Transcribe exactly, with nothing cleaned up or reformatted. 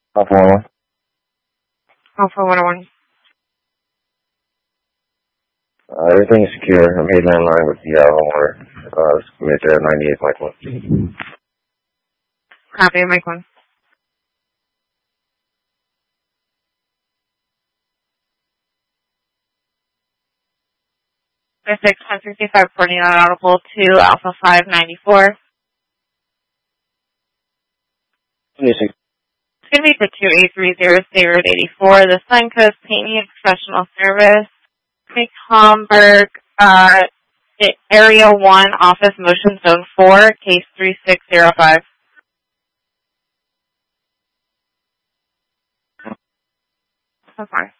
Alpha one one. Alpha one oh one. Uh, everything is secure. I made landline with the uh, homeowner. Uh, it's committed at ninety-eight Mike one. Copy, Mike one. six one sixty-five forty-nine Audible two Alpha five ninety-four. twenty-six. It's going to be for two eight three zero zero eighty-four. The sign code is Painting and Professional Service. Mike Homburg, uh, Area one, Office Motion Zone four, Case three six zero five. So far.